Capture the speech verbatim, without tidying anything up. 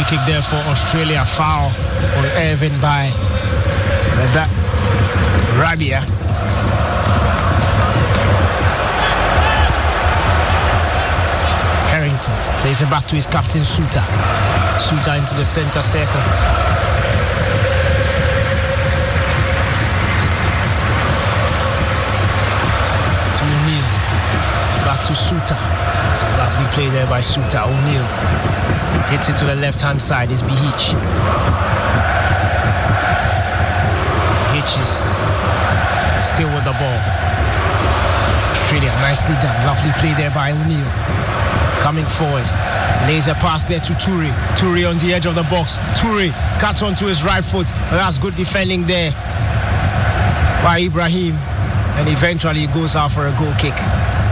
kick there for Australia. Foul on Irvin by Rabia. Harrington plays it back to his captain Suter. Suter into the center circle. To O'Neal. Back to Suter. It's a lovely play there by Suter. O'Neal hits it to the left-hand side. It's Behich. Behich is still with the ball. Australia, nicely done. Lovely play there by O'Neal. Coming forward. Lays a pass there to Toure. Toure on the edge of the box. Toure cuts onto his right foot. That's good defending there by Ibrahim. And eventually he goes out for a goal kick.